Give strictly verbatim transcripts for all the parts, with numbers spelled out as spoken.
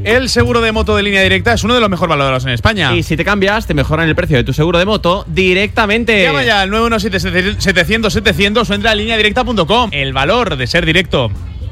El seguro de moto de Línea Directa es uno de los mejor valorados en España. Y si te cambias, te mejoran el precio de tu seguro de moto directamente. Llama ya al nueve uno siete setecientos setecientos o entra a línea directa punto com. El valor de ser directo.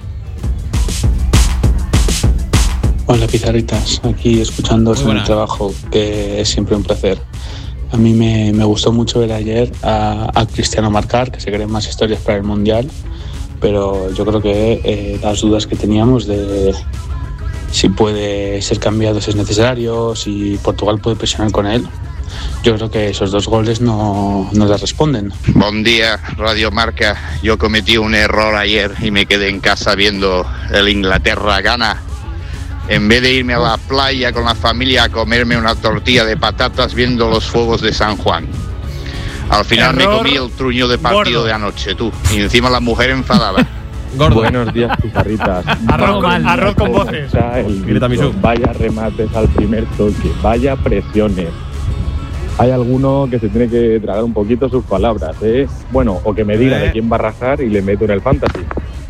Hola pizarritas, aquí escuchándoos en el trabajo, que es siempre un placer. A mí me, me gustó mucho ver ayer a, a Cristiano marcar, que se creen más historias para el Mundial, pero yo creo que eh, las dudas que teníamos de si puede ser cambiado si es necesario, si Portugal puede presionar con él, yo creo que esos dos goles no, no le responden. Buen día, Radio Marca. Yo cometí un error ayer y me quedé en casa viendo el Inglaterra-Ghana. En vez de irme a la playa con la familia a comerme una tortilla de patatas viendo los fuegos de San Juan. Al final Error me comí el truño de partido gordo. de anoche, tú. Y encima la mujer enfadada. Gordo. Buenos días, pizarritas. Arroz con, arroz con voces. El grito, vaya remates al primer toque, vaya presiones. Hay alguno que se tiene que tragar un poquito sus palabras, ¿eh? Bueno, o que me diga ¿Eh? de quién va a rajar y le meto en el fantasy.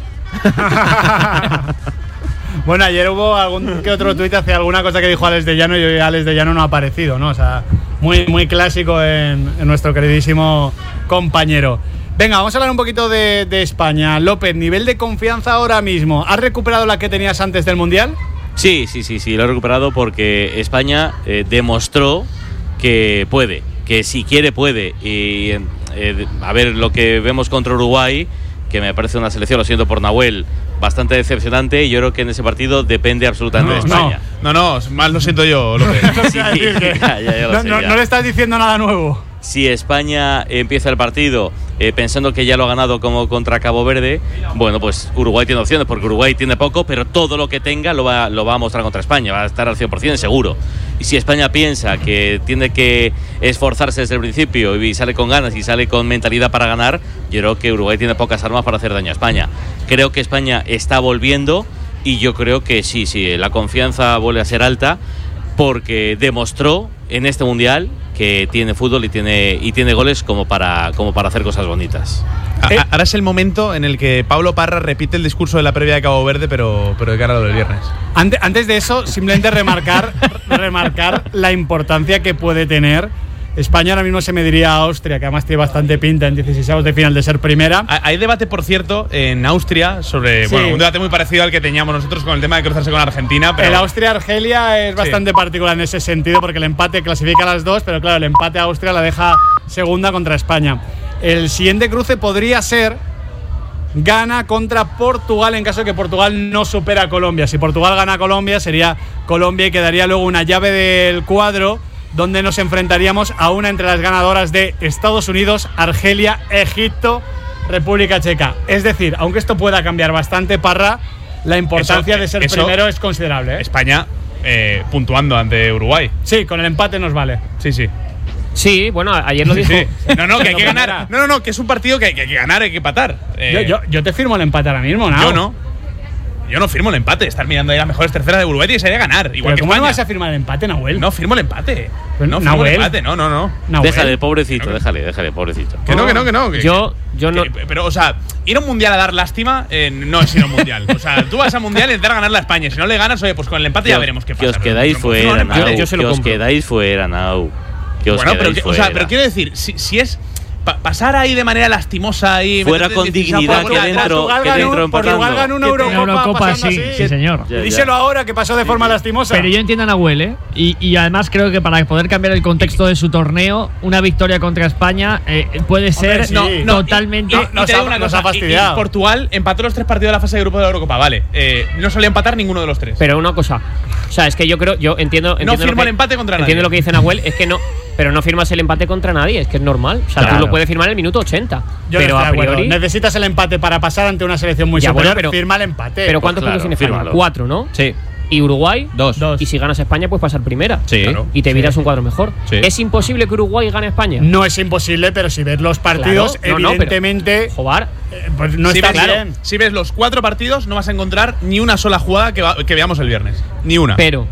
Bueno, ayer hubo algún que otro tuit hacia alguna cosa que dijo Alex de Llano y hoy Alex de Llano no ha aparecido, ¿no? O sea, muy, muy clásico en, en nuestro queridísimo compañero. Venga, vamos a hablar un poquito de, de España. López, nivel de confianza ahora mismo. ¿Has recuperado la que tenías antes del Mundial? Sí, sí, sí, sí, lo he recuperado porque España eh, demostró que puede, que si quiere puede. Y eh, a ver lo que vemos contra Uruguay, que me parece una selección, lo siento por Nahuel, bastante decepcionante, y yo creo que en ese partido depende absolutamente no, de España. No, no, no, más lo siento yo, López. Sí, ya, ya, ya no, sé, no, no le estás diciendo nada nuevo. Si España empieza el partido eh, pensando que ya lo ha ganado como contra Cabo Verde, bueno, pues Uruguay tiene opciones, porque Uruguay tiene poco, pero todo lo que tenga lo va, lo va a mostrar contra España, va a estar al cien por ciento seguro. Y si España piensa que tiene que esforzarse desde el principio y sale con ganas y sale con mentalidad para ganar, yo creo que Uruguay tiene pocas armas para hacer daño a España. Creo que España está volviendo y yo creo que sí, sí, la confianza vuelve a ser alta, porque demostró en este Mundial que tiene fútbol y tiene y tiene goles como para como para hacer cosas bonitas. ¿Eh? Ahora es el momento en el que Pablo Parra repite el discurso de la previa de Cabo Verde, pero, pero de cara a lo del viernes. Antes, antes de eso, simplemente remarcar, remarcar la importancia que puede tener España. Ahora mismo se mediría a Austria, que además tiene bastante pinta en dieciseisavos de final de ser primera. Hay debate, por cierto, en Austria sobre sí. bueno, un debate muy parecido al que teníamos nosotros con el tema de cruzarse con Argentina. Pero el Austria-Argelia es bastante sí. particular en ese sentido, porque el empate clasifica a las dos, pero claro, el empate a Austria la deja segunda contra España. El siguiente cruce podría ser Ghana contra Portugal, en caso de que Portugal no supera a Colombia. Si Portugal gana a Colombia, sería Colombia y quedaría luego una llave del cuadro donde nos enfrentaríamos a una entre las ganadoras de Estados Unidos, Argelia, Egipto, República Checa. Es decir, aunque esto pueda cambiar bastante, Parra, la importancia eso, de ser primero es considerable, ¿eh? España eh, puntuando ante Uruguay. Sí, con el empate nos vale. Sí, sí. Sí, bueno, ayer lo dijo. Sí, sí. No, no, que hay que ganar. No, no, no, que es un partido que hay que, que ganar, hay que empatar. Eh, yo, yo, yo te firmo el empate ahora mismo, ¿no? Yo no. Yo no firmo el empate. Estar mirando ahí las mejores terceras de Uruguay y sería ganar. Igual que ¿cómo España. no vas a firmar el empate, Nahuel? No, firmo el empate. No, Nahuel. firmo el empate. No, no, no. Nahuel. Déjale, pobrecito, no, déjale, déjale, pobrecito. Que no, que no, que no. Que, yo, yo no. Que, pero, o sea, ir a un mundial a dar lástima eh, no es ir a un mundial. O sea, tú vas a mundial e intentar ganar a España. Si no le ganas, oye, pues con el empate que ya veremos qué pasa. Que os quedáis no, fuera, no, Nau. Yo, yo se lo que os compro. quedáis fuera, Nau. Que os bueno, quedáis pero, fuera. O sea, pero quiero decir, si, si es pa pasar ahí de manera lastimosa y fuera con dignidad, que dentro, que dentro empatando. Portugal ganó una Eurocopa, una Eurocopa sí, así. sí, señor. Ya, ya. Díselo ahora que pasó de forma sí, lastimosa. Pero yo entiendo a Nahuel, ¿eh? Y, y además creo que para poder cambiar el contexto de su torneo, una victoria contra España eh, puede ser Hombre, sí. no, totalmente. No, no, no, te digo una cosa, y, y Portugal empató los tres partidos de la fase de grupo de la Eurocopa, vale. Eh, no solía empatar ninguno de los tres. Pero una cosa, o sea, es que yo creo, yo entiendo. entiendo no firmo que, el empate contra nadie. Entiendo lo que dice Nahuel, es que no. Pero no firmas el empate contra nadie, es que es normal. O sea, claro. tú lo puedes firmar en el minuto ochenta. Yo pero no a priori. Necesitas el empate para pasar ante una selección muy ya, superior. Bueno, pero, firma el empate. Pero ¿cuántos pues puntos claro, tiene España? Cuatro, ¿no? Sí. Y Uruguay, dos. dos. Y si ganas a España, pues pasar primera. Sí. Claro. Y te viras sí. un cuadro mejor. Sí. ¿Es imposible que Uruguay gane a España? No es imposible, pero si ves los partidos, claro. no, evidentemente. No, pero, joder, eh, pues no si está ves, bien. Si ves los cuatro partidos, no vas a encontrar ni una sola jugada que, va, que veamos el viernes. Ni una. Pero.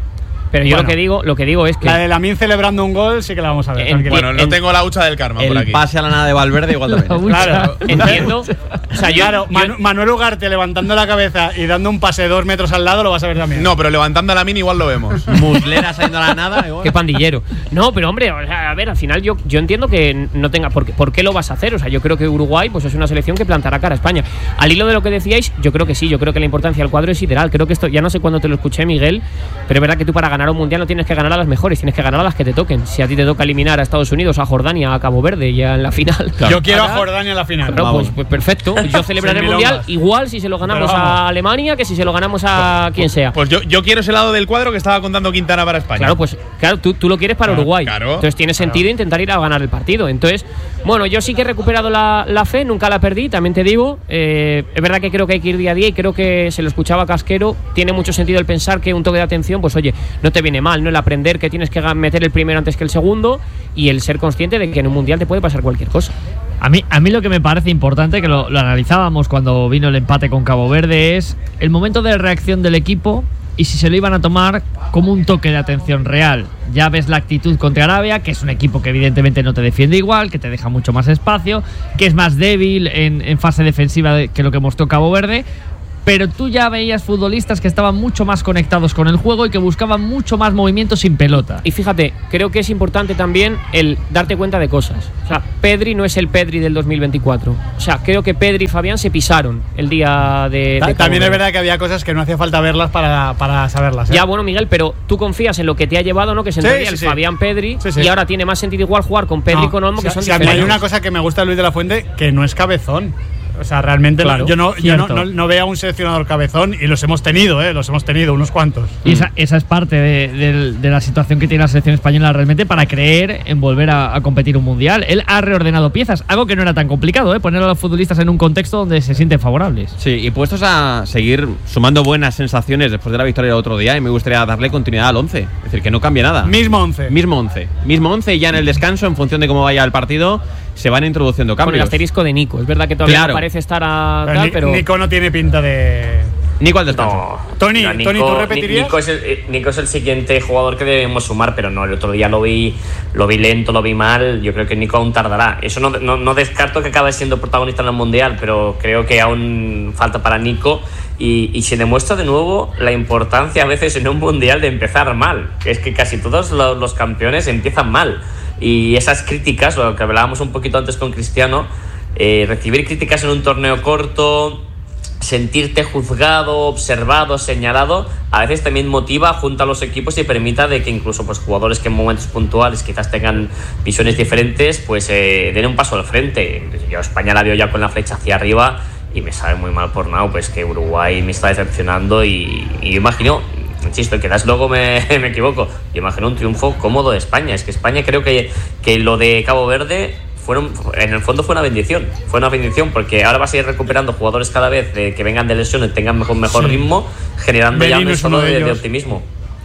Pero yo Bueno. lo que digo, lo que digo es que La de Lamine celebrando un gol sí que la vamos a ver. En- tranquilo. Bueno, no en- tengo la hucha del karma por El aquí. pase a la nada de Valverde igual también. Claro. entiendo. O sea, yo, Claro, yo- Manu- Manuel Ugarte levantando la cabeza y dando un pase de dos metros al lado lo vas a ver también. No, pero levantando a la mini igual lo vemos. Muslera saliendo a la nada. igual. qué pandillero. No, pero hombre, o sea, a ver, al final yo, yo entiendo que no tenga. ¿por qué, ¿Por qué lo vas a hacer? O sea, yo creo que Uruguay pues es una selección que plantará cara a España. Al hilo de lo que decíais, yo creo que sí, yo creo que la importancia del cuadro es sideral. Creo que esto, ya no sé cuándo te lo escuché, Miguel, pero es verdad que tú para ganar un mundial no tienes que ganar a las mejores, tienes que ganar a las que te toquen. Si a ti te toca eliminar a Estados Unidos, a Jordania, a Cabo Verde ya en la final. Yo quiero a Ahora, Jordania en la final. Claro, pues, pues perfecto. Yo celebraré Sin el mundial milongas. igual si se lo ganamos Pero vamos. a Alemania que si se lo ganamos a quien sea. Pues yo, yo quiero ese lado del cuadro que estaba contando Quintana para España. Claro, pues claro, tú, tú lo quieres para Claro, Uruguay. claro. Entonces tiene sentido intentar ir a ganar el partido. Entonces, bueno, yo sí que he recuperado la, la fe, nunca la perdí, también te digo. Eh, es verdad que creo que hay que ir día a día y creo que se lo escuchaba a Casquero. Tiene mucho sentido el pensar que un toque de atención, pues oye, no te viene mal, ¿no? El aprender que tienes que ga- meter el primero antes que el segundo y el ser consciente de que en un mundial te puede pasar cualquier cosa. A mí, a mí lo que me parece importante, que lo, lo analizábamos cuando vino el empate con Cabo Verde, es el momento de reacción del equipo y si se lo iban a tomar como un toque de atención real. Ya ves la actitud contra Arabia, que es un equipo que evidentemente no te defiende igual, que te deja mucho más espacio, que es más débil en, en fase defensiva de- que lo que mostró Cabo Verde. Pero tú ya veías futbolistas que estaban mucho más conectados con el juego y que buscaban mucho más movimiento sin pelota. Y fíjate, creo que es importante también el darte cuenta de cosas. O sea, Pedri no es el Pedri del dos mil veinticuatro. O sea, creo que Pedri y Fabián se pisaron el día de, de Ta- Cabo También es Verde. verdad que había cosas que no hacía falta verlas para, para saberlas. ¿eh? Ya, bueno, Miguel, pero tú confías en lo que te ha llevado, ¿no? Que se Sí, entendía sí, el sí. Fabián Pedri Sí, sí. y ahora tiene más sentido igual jugar con Pedri No, y con Olmo, si que a- son si a mí hay diferentes. una cosa que me gusta de Luis de la Fuente, que no es cabezón. O sea, realmente no- Claro, yo, no, yo no, cierto. no, no veo a un seleccionador cabezón y los hemos tenido, ¿eh? Los hemos tenido, unos cuantos. Y esa, esa es parte de, de- de la situación que tiene la selección española realmente para creer en volver a, a competir un mundial. Él ha reordenado piezas, algo que no era tan complicado, ¿eh? Poner a los futbolistas en un contexto donde se sienten favorables. Sí, y puestos a seguir sumando buenas sensaciones después de la victoria del otro día, y me gustaría darle continuidad al once. Es decir, que no cambie nada. Mismo once. Mismo once. Mismo once y ya en el descanso, en función de cómo vaya el partido, se van introduciendo Con el cambios. asterisco de Nico. Es verdad que todavía Claro. no parece estar a Pero tal, Ni- pero. Nico no tiene pinta de. Nico al descanso. No. Tony, No, Tony, ¿tú repetirías? Nico es, el, eh, Nico es el siguiente jugador que debemos sumar, pero no, el otro día lo vi lo vi lento, lo vi mal. Yo creo que Nico aún tardará. Eso no, no, no descarto que acabe siendo protagonista en el Mundial, pero creo que aún falta para Nico. Y, y se demuestra de nuevo la importancia a veces en un Mundial de empezar mal. Es que casi todos los, los campeones empiezan mal. Y esas críticas, lo que hablábamos un poquito antes con Cristiano, eh, recibir críticas en un torneo corto, sentirte juzgado, observado, señalado, a veces también motiva, junta a los equipos y permita de que incluso pues jugadores que en momentos puntuales quizás tengan visiones diferentes, pues eh, den un paso al frente. Yo a España la veo ya con la flecha hacia arriba y me sabe muy mal por nada, pues que Uruguay me está decepcionando y, y yo imagino, insisto, quizás luego me, me equivoco, yo imagino un triunfo cómodo de España. Es que España creo que, que lo de Cabo Verde fueron, en el fondo fue una bendición, fue una bendición porque ahora vas a ir recuperando jugadores cada vez de, que vengan de lesiones, tengan mejor, mejor Sí. ritmo, generando Merino ya un es uno estado de de, de ellos. optimismo.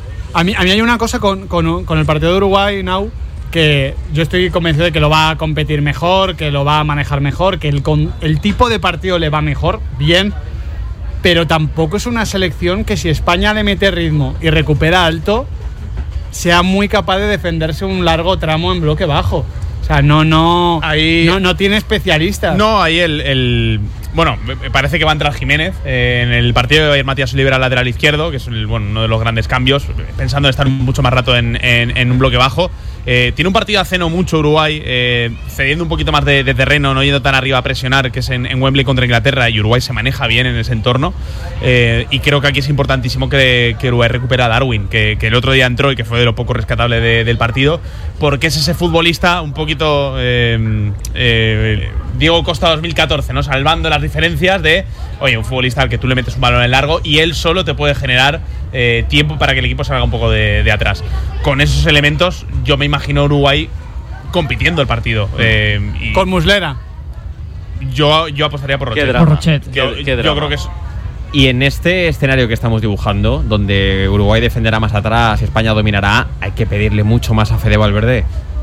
A mí, a mí hay una cosa con, con, con el partido de Uruguay, Now, que yo estoy convencido de que lo va a competir mejor, que lo va a manejar mejor, que el, con, el tipo de partido le va mejor, bien, pero tampoco es una selección que si España le mete ritmo y recupera alto, sea muy capaz de defenderse un largo tramo en bloque bajo. O sea, no, no, Ahí- no, no tiene especialistas. No, ahí el, el- bueno, me parece que va a entrar Jiménez. Eh, en el partido va a ir Matías Olivera al lateral izquierdo, que es el, bueno, uno de los grandes cambios, pensando en estar mucho más rato en, en- en un bloque bajo. Eh, tiene un partido a ceno mucho Uruguay, eh, cediendo un poquito más de, de terreno, no yendo tan arriba a presionar, que es en, en Wembley contra Inglaterra, y Uruguay se maneja bien en ese entorno. Eh, y creo que aquí es importantísimo que, que Uruguay recupere a Darwin, que, que el otro día entró y que fue de lo poco rescatable de- del partido, porque es ese futbolista un poquito eh, eh, Diego Costa dos mil catorce, ¿no? Salvando las diferencias de, oye, un futbolista al que tú le metes un balón en largo y él solo te puede generar eh, tiempo para que el equipo salga un poco de, de atrás. Con esos elementos, yo me imagino a Uruguay compitiendo el partido. Eh, y Con Muslera. yo, yo apostaría por Qué Rochet. drama. Por Rochet. Yo, Qué yo drama. creo que es. Y en este escenario que estamos dibujando, donde Uruguay defenderá más atrás, España dominará, hay que pedirle mucho más a Fede Valverde.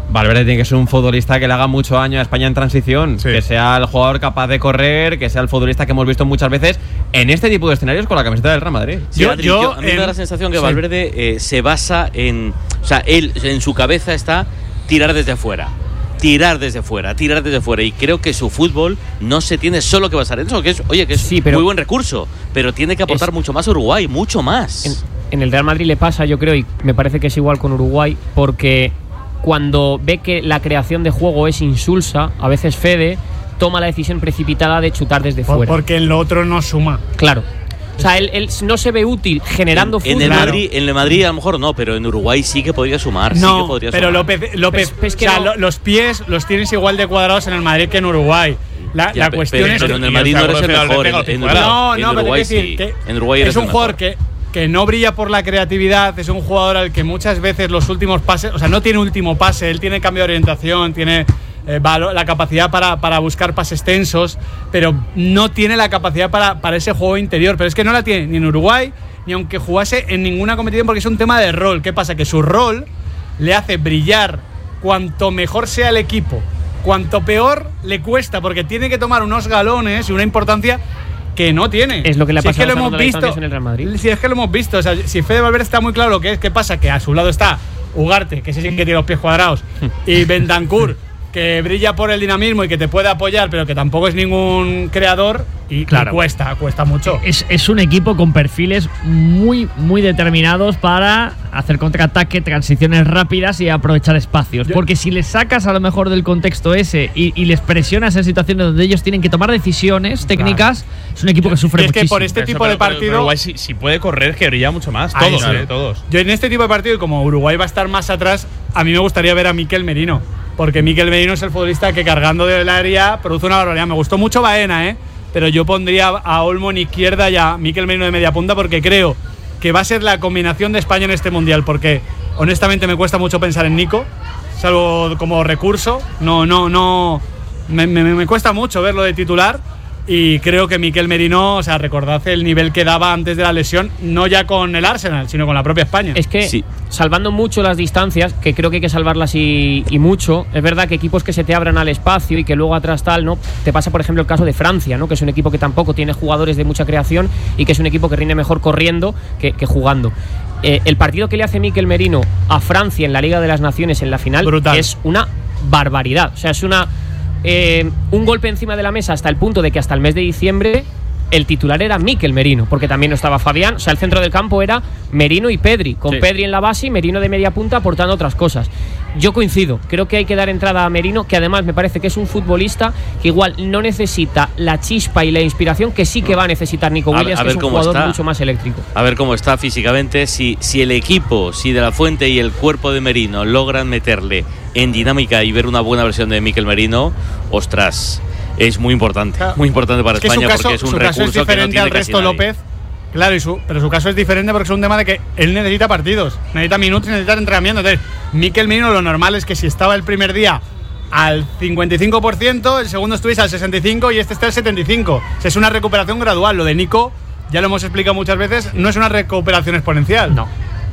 Valverde tiene que ser un futbolista que le haga mucho daño a España en transición, sí. que sea el jugador capaz de correr, que sea el futbolista que hemos visto muchas veces en este tipo de escenarios con la camiseta del Real Madrid. Sí, yo, Adri, yo, yo, a mí eh, me da la sensación que sí. Valverde eh, se basa en, o sea, él en su cabeza está tirar desde fuera. Tirar desde fuera, tirar desde fuera. Y creo que su fútbol no se tiene solo que basar en eso, que es, oye, que es sí, muy buen recurso, pero tiene que aportar es, mucho más a Uruguay, mucho más. En, en el Real Madrid le pasa, yo creo, y me parece que es igual con Uruguay, porque cuando ve que la creación de juego es insulsa, a veces Fede toma la decisión precipitada de chutar desde Por, fuera. Porque en lo otro no suma. Claro. O sea, él, él no se ve útil generando en, fútbol. En el, claro. Madrid, en el Madrid a lo mejor no, pero en Uruguay sí que podría sumar. No, sí que podría pero sumar. López, López pues, pues o sea, no. lo, los pies los tienes igual de cuadrados en el Madrid que en Uruguay. La, ya, la cuestión pero, es pero en el Madrid no eres el mejor. En, en, no, en no, Uruguay pero sí. Que en Uruguay eres es un el jugador mejor. que, que no brilla por la creatividad, es un jugador al que muchas veces los últimos pases, o sea, no tiene último pase, él tiene cambio de orientación, tiene eh, la capacidad para, para buscar pases tensos, pero no tiene la capacidad para, para ese juego interior. Pero es que no la tiene ni en Uruguay, ni aunque jugase en ninguna competición, porque es un tema de rol. ¿Qué pasa? Que su rol le hace brillar cuanto mejor sea el equipo, cuanto peor le cuesta, porque tiene que tomar unos galones y una importancia que no tiene. Es lo que le ha si pasado es que lo hemos visto en el Real Madrid. Si es que lo hemos visto, o sea, si Fede Valverde está muy claro lo que es, ¿qué pasa? Que a su lado está Ugarte, que ese sí que tiene los pies cuadrados, y Bentancur, que brilla por el dinamismo y que te puede apoyar, pero que tampoco es ningún creador, y, claro. y cuesta, cuesta mucho. Es, es un equipo con perfiles muy, muy determinados para hacer contraataque, transiciones rápidas y aprovechar espacios. Yo, porque si les sacas a lo mejor del contexto ese y, y les presionas en situaciones donde ellos tienen que tomar decisiones técnicas, claro. es un equipo que sufre muchísimo. Es que por este tipo Eso, de pero, partido… pero Uruguay si, si puede correr, que brilla mucho más. Ahí, todos, claro. eh, todos. Yo en este tipo de partido, como Uruguay va a estar más atrás, a mí me gustaría ver a Mikel Merino. Porque Mikel Merino es el futbolista que cargando del área produce una barbaridad. Me gustó mucho Baena, ¿eh? Pero yo pondría a Olmo en izquierda y a Mikel Merino de media punta, porque creo que va a ser la combinación de España en este Mundial. Porque honestamente me cuesta mucho pensar en Nico, salvo como recurso. No, no, no. Me, me, me cuesta mucho verlo de titular. Y creo que Mikel Merino, o sea, recordad el nivel que daba antes de la lesión, no ya con el Arsenal, sino con la propia España. Es que, sí. salvando mucho las distancias, que creo que hay que salvarlas y, y mucho, es verdad que equipos que se te abran al espacio y que luego atrás tal, ¿no? Te pasa, por ejemplo, el caso de Francia, ¿no? Que es un equipo que tampoco tiene jugadores de mucha creación y que es un equipo que rinde mejor corriendo que, que jugando. Eh, el partido que le hace Mikel Merino a Francia en la Liga de las Naciones en la final Brutal. Es una barbaridad. O sea, es una… Eh, un golpe encima de la mesa hasta el punto de que hasta el mes de diciembre el titular era Mikel Merino, porque también no estaba Fabián. O sea, el centro del campo era Merino y Pedri, con sí. Pedri en la base y Merino de media punta aportando otras cosas. Yo coincido, creo que hay que dar entrada a Merino, que además me parece que es un futbolista que igual no necesita la chispa y la inspiración que sí que va a necesitar Nico Williams, a, a que es un jugador está, mucho más eléctrico. A ver cómo está físicamente, si, si el equipo, si De La Fuente y el cuerpo de Merino logran meterle en dinámica y ver una buena versión de Mikel Merino, ostras, es muy importante, claro. muy importante para es que España, caso, porque es un su recurso caso es diferente que no tiene al resto casi nadie. López. Claro, y su, pero su caso es diferente porque es un tema de que él necesita partidos, necesita minutos, necesita entrenamiento. Entonces, Mikel Merino, lo normal es que si estaba el primer día al cincuenta y cinco por ciento, el segundo estuviese al sesenta y cinco por ciento y este está al setenta y cinco por ciento. O sea, es una recuperación gradual. Lo de Nico, ya lo hemos explicado muchas veces, no es una recuperación exponencial. No.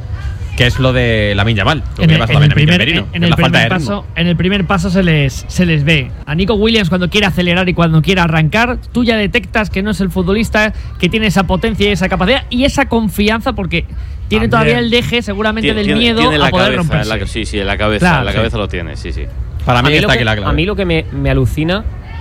Que es lo de Lamine Yamal. En el, en el primer, Merino, en, en el primer paso, en el primer paso se les, se les ve. A Nico Williams cuando quiere acelerar y cuando quiere arrancar, tú ya detectas que no es el futbolista que tiene esa potencia y esa capacidad y esa confianza, porque tiene También. todavía el deje seguramente tiene, del tiene, miedo tiene a la poder cabeza, romperse. La, sí, sí, en la cabeza, claro, la sí. cabeza lo tiene, sí, sí. Para mí, mí está que, aquí la clave. A mí lo que me, me alucina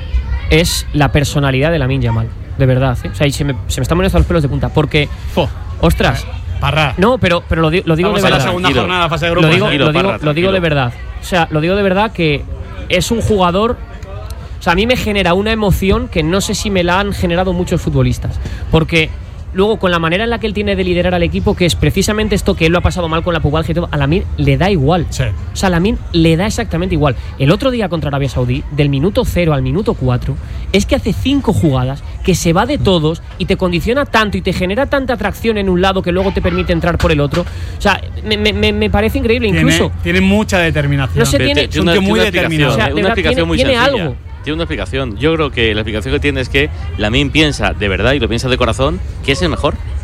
es la personalidad de Lamine Yamal, de verdad. ¿eh? O sea, y se me, se me están poniendo los pelos de punta, porque, oh, ostras. Parra. No, pero, pero lo, di, lo digo Vamos de verdad. A la segunda jornada, la fase de grupos. Lo digo, tranquilo, lo, digo, Parra, lo digo de verdad. O sea, lo digo de verdad que es un jugador. O sea, a mí me genera una emoción que no sé si me la han generado muchos futbolistas. Porque luego, con la manera en la que él tiene de liderar al equipo, que es precisamente esto que él lo ha pasado mal con la pubalgia y todo, a Lamine le da igual. Sí. O sea, a Lamine le da exactamente igual. El otro día contra Arabia Saudí, del minuto cero al minuto cuatro, es que hace cinco jugadas, que se va de todos y te condiciona tanto y te genera tanta atracción en un lado que luego te permite entrar por el otro. O sea, me, me, me parece increíble. Tiene, Incluso tiene mucha determinación. No sé, tiene, tiene una, muy una determinado. explicación, o sea, una verdad, explicación tiene, muy tiene sencilla. algo. Tiene una explicación. Yo creo que la explicación que tiene es que Lamine piensa de verdad y lo piensa de corazón que es el mejor.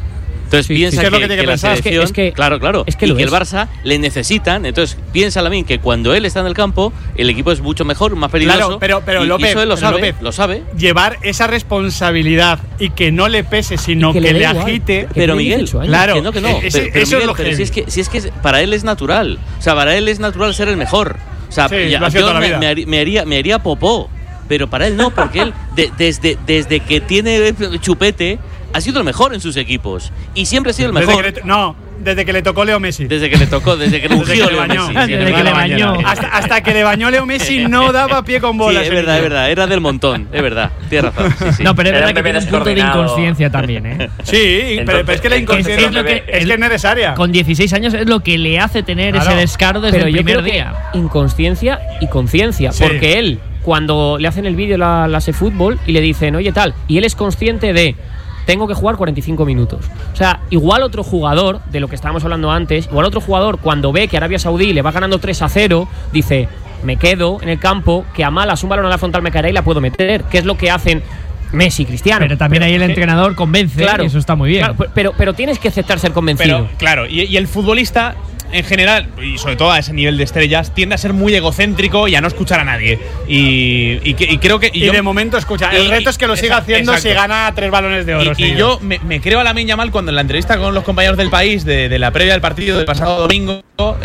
Entonces Sí, piensa sí, que, es lo que tiene que que la pensar. selección, Es que- es que- claro, claro, es que y lo que el es. Barça le necesitan. Entonces piensa Lamine que cuando él está en el campo, el equipo es mucho mejor, más peligroso. Claro, pero, pero y, López, y eso él lo pero sabe, López, lo sabe. llevar esa responsabilidad y que no le pese, sino Y que que, le le dé igual. agite. Que Pero tiene Miguel, dieciocho años. Claro, que no, que no. ese- pero, pero eso Miguel, es lo pero heavy. si es que, si es que para él es natural. O sea, para él es natural ser el mejor. O sea, Sí, ya- lo ha sido yo toda la me, vida. me haría, me haría- me haría popó. Pero para él no, porque él de- desde, desde que tiene chupete ha sido el mejor en sus equipos. Y siempre ha sido el Desde mejor. que le- no, desde que le tocó Leo Messi. Desde que le tocó, desde que le Desde ungió que le Leo bañó. Messi. Desde en el que le Real bañó. Madrid. Hasta, hasta que le bañó Leo Messi no daba pie con bola. Sí, es ese verdad, es niño. verdad. Era del montón, es verdad. Tienes razón. Sí, sí. No, pero es Era verdad un que bebé tiene un punto de descoordinado. inconsciencia también, ¿eh? Sí, pero, pero es que la Entonces, inconsciencia es lo que- es que es necesaria. Con dieciséis años es lo que le hace tener Claro. ese descaro desde Pero el yo primer creo que día. inconsciencia y conciencia. Sí. Porque él, cuando le hacen el vídeo la, la SeFootball y le dicen, oye, tal, y él es consciente de. Tengo que jugar cuarenta y cinco minutos. O sea, igual otro jugador, de lo que estábamos hablando antes, igual otro jugador, cuando ve que Arabia Saudí le va ganando tres a cero, dice, me quedo en el campo, que a malas un balón a la frontal me caerá y la puedo meter. Que es lo que hacen Messi, Cristiano. Pero también ahí el que- entrenador convence, Claro, y eso está muy bien. claro, pero, pero tienes que aceptar ser convencido. Pero, claro, y, y el futbolista, en general, y sobre todo a ese nivel de estrellas, tiende a ser muy egocéntrico y a no escuchar a nadie. Y, y que- y creo que. Y, yo- de momento, escucha, y- el reto es que lo siga exacto, haciendo si exacto. gana tres balones de oro. Y, y seguidos. yo me, me creo a Lamine Yamal cuando en la entrevista con los compañeros del país de, de la previa del partido del pasado domingo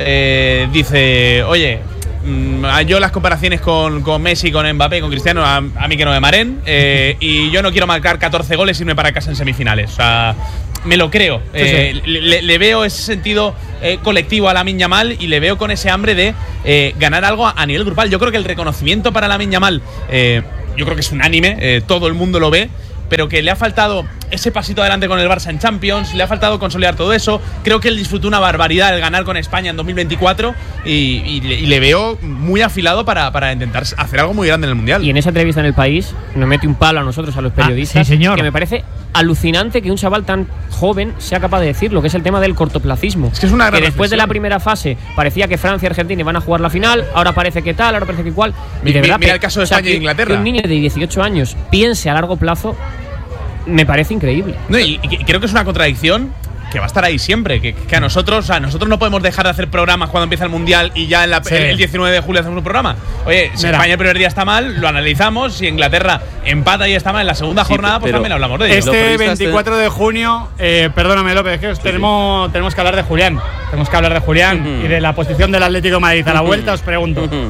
eh, dice, oye, mm, yo las comparaciones con, con Messi, con Mbappé, con Cristiano, a, a mí que no me maren, eh, y yo no quiero marcar catorce goles y irme para casa en semifinales. O sea, me lo creo. Eh, le, le veo ese sentido eh, colectivo a Lamine Yamal y le veo con ese hambre de eh, ganar algo a, a nivel grupal. Yo creo que el reconocimiento para Lamine Yamal, eh, yo creo que es unánime, eh, todo el mundo lo ve, pero que le ha faltado ese pasito adelante con el Barça en Champions, le ha faltado consolidar todo eso. Creo que él disfrutó una barbaridad el ganar con España en dos mil veinticuatro y, y le, y le veo muy afilado para, para intentar hacer algo muy grande en el Mundial. Y en esa entrevista en El País nos mete un palo a nosotros, a los periodistas, Ah, sí, señor. que me parece alucinante que un chaval tan joven sea capaz de decir lo que es el tema del cortoplacismo. Es que es una gran después de reflexión. la primera fase parecía que Francia y Argentina iban a jugar la final, ahora parece que tal, ahora parece que igual. Mi- Y de mi- verdad mira que- el caso de o sea, España e que- Inglaterra. Que un niño de dieciocho años piense a largo plazo me parece increíble. No, y, y creo que es una contradicción que va a estar ahí siempre. Que, que a nosotros, o sea, nosotros no podemos dejar de hacer programas cuando empieza el Mundial y ya en la- Sí. el, el diecinueve de julio hacemos un programa. Oye, si Mira. España el primer día está mal, lo analizamos. Si Inglaterra empata y está mal en la segunda Sí, jornada, pues pero también hablamos de ello. Los Este periodistas veinticuatro de junio, eh, perdóname López, es que os tenemos, tenemos que hablar de Julián. Tenemos que hablar de Julián Ujú. y de la posición del Atlético de Madrid. A la Ujú. vuelta os pregunto. Ujú.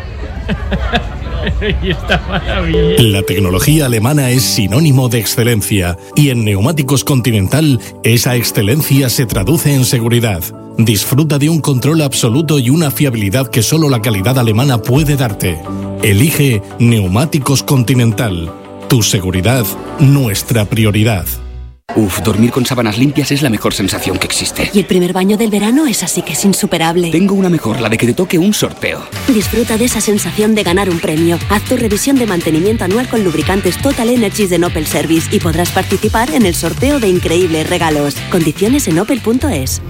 Y está maravilloso. La tecnología alemana es sinónimo de excelencia y en Neumáticos Continental esa excelencia se traduce en seguridad. Disfruta de un control absoluto y una fiabilidad que solo la calidad alemana puede darte. Elige Neumáticos Continental. Tu seguridad, nuestra prioridad. Uf, dormir con sábanas limpias es la mejor sensación que existe. Y el primer baño del verano es así que es insuperable. Tengo una mejor, la de que te toque un sorteo. Disfruta de esa sensación de ganar un premio. Haz tu revisión de mantenimiento anual con lubricantes Total Energies de Opel Service y podrás participar en el sorteo de increíbles regalos. Condiciones en opel punto es.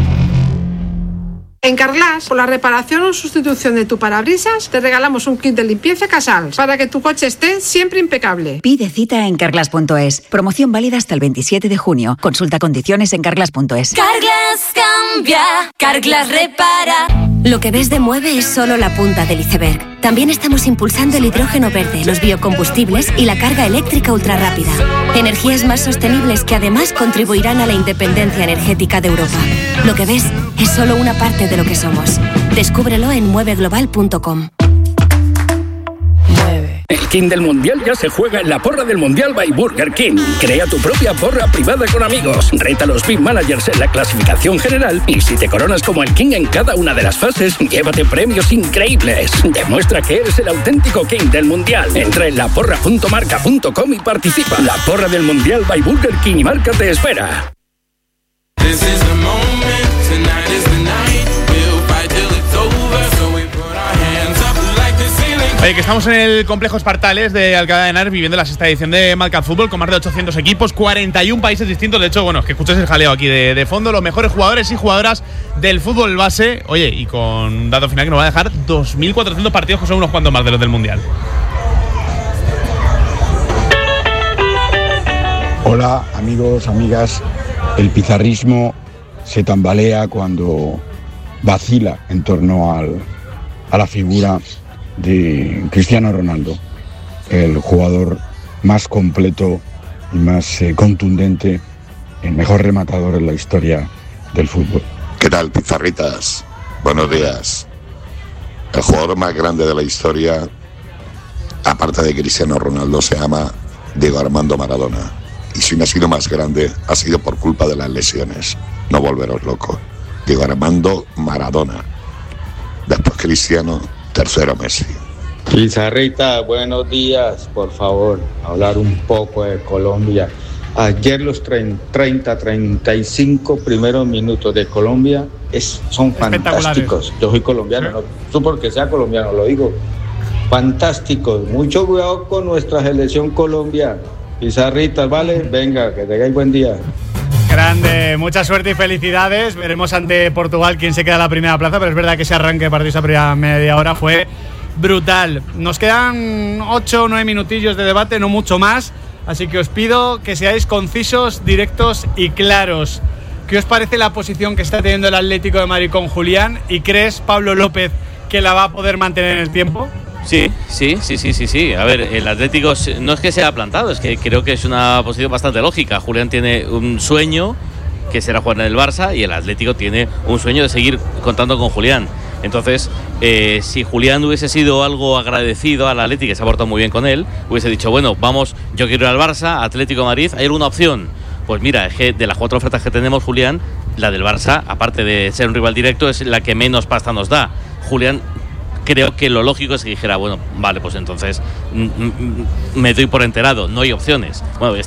En Carglass, por la reparación o sustitución de tu parabrisas, te regalamos un kit de limpieza Casals para que tu coche esté siempre impecable. Pide cita en carglass punto es. Promoción válida hasta el veintisiete de junio. Consulta condiciones en carglass punto es. Carglass cambia, Carglass repara. Lo que ves de Mueve es solo la punta del iceberg. También estamos impulsando el hidrógeno verde, los biocombustibles y la carga eléctrica ultrarrápida. Energías más sostenibles que además contribuirán a la independencia energética de Europa. Lo que ves es solo una parte de lo que somos. Descúbrelo en mueve global punto com. El King del Mundial ya se juega en la porra del Mundial by Burger King. Crea tu propia porra privada con amigos. Reta a los Big Managers en la clasificación general y si te coronas como el King en cada una de las fases, llévate premios increíbles. Demuestra que eres el auténtico King del Mundial. Entra en la porra punto marca punto com y participa. La porra del Mundial by Burger King y Marca te espera. Oye, que estamos en el complejo Espartales de Alcalá de Henares viviendo la sexta edición de Marca Fútbol con más de ochocientos equipos, cuarenta y un países distintos. De hecho, bueno, es que escuchas el jaleo aquí de, de fondo, los mejores jugadores y jugadoras del fútbol base. Oye, y con un dato final que nos va a dejar dos mil cuatrocientos partidos, que son unos cuantos más de los del Mundial. Hola amigos, amigas. el pizarrismo se tambalea cuando vacila en torno al, a la figura de Cristiano Ronaldo, el jugador más completo y más eh, contundente, el mejor rematador en la historia del fútbol. ¿Qué tal, pizarritas? Buenos días. El jugador más grande de la historia, aparte de Cristiano Ronaldo, se llama Diego Armando Maradona. Y si no ha sido más grande, ha sido por culpa de las lesiones. No volveros locos. Diego Armando Maradona. Después Cristiano, tercero Messi. Pizarrita, buenos días. Por favor, hablar un poco de Colombia. Ayer los treinta, treinta y cinco primeros minutos de Colombia es, son fantásticos. Yo soy colombiano, no, no porque sea colombiano, lo digo. Fantásticos. Mucho cuidado con nuestra selección Colombia. Pizarritas, ¿vale? Venga, que tengáis buen día. Grande, mucha suerte y felicidades. Veremos ante Portugal quién se queda en la primera plaza, pero es verdad que ese arranque de partido, esa primera media hora fue brutal. Nos quedan ocho o nueve minutillos de debate, no mucho más. Así que os pido que seáis concisos, directos y claros. ¿Qué os parece la posición que está teniendo el Atlético de Madrid con Julián? ¿Y crees, Pablo López, que la va a poder mantener en el tiempo? Sí, sí, sí, sí, sí, sí. A ver, el Atlético no es que sea plantado, es que creo que es una posición bastante lógica. Julián tiene un sueño, que será jugar en el Barça, y el Atlético tiene un sueño de seguir contando con Julián. Entonces, eh, si Julián hubiese sido algo agradecido al Atlético, que se ha portado muy bien con él, hubiese dicho, bueno, vamos, yo quiero ir al Barça, Atlético de Madrid, ¿hay alguna opción? Pues mira, es que de las cuatro ofertas que tenemos, Julián, la del Barça, aparte de ser un rival directo, es la que menos pasta nos da. Julián, creo que lo lógico es que dijera, bueno, vale, pues entonces m- m- me doy por enterado, no hay opciones. Bueno,